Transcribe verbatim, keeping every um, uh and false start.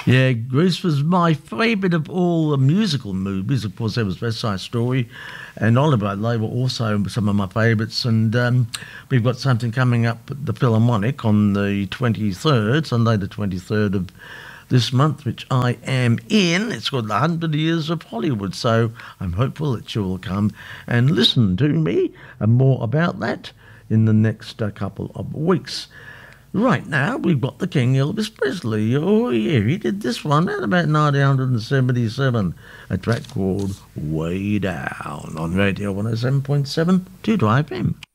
Yeah, Grease was my favourite of all the musical movies. Of course, there was West Side Story and Oliver. They were also some of my favourites. And um, we've got something coming up at the Philharmonic on the twenty-third, Sunday the twenty-third of this month, which I am in. It's called the one hundred Years of Hollywood. So I'm hopeful that you will come and listen to me and more about that in the next uh, couple of weeks. Right now, we've got the King Elvis Presley. Oh, yeah, he did this one at about nineteen seventy-seven, a track called Way Down on Radio one oh seven point seven Two Drive F M.